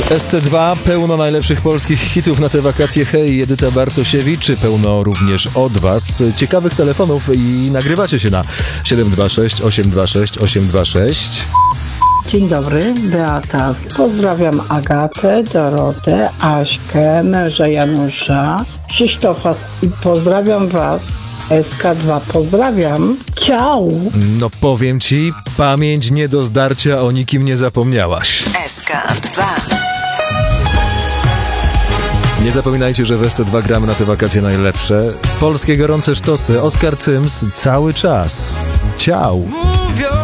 SC2, pełno najlepszych polskich hitów na te wakacje. Hej, Edyta Bartosiewicz, pełno również od Was ciekawych telefonów i nagrywacie się na 726 826 826. Dzień dobry, Beata. Pozdrawiam Agatę, Dorotę, Aśkę, męża Janusza, Krzysztofa i pozdrawiam Was. SK2, pozdrawiam. Ciao! No powiem Ci, pamięć nie do zdarcia, o nikim nie zapomniałaś. SK2. Nie zapominajcie, że w SC2 gramy na te wakacje najlepsze. Polskie gorące sztosy, Oskar Cyms cały czas. Ciao!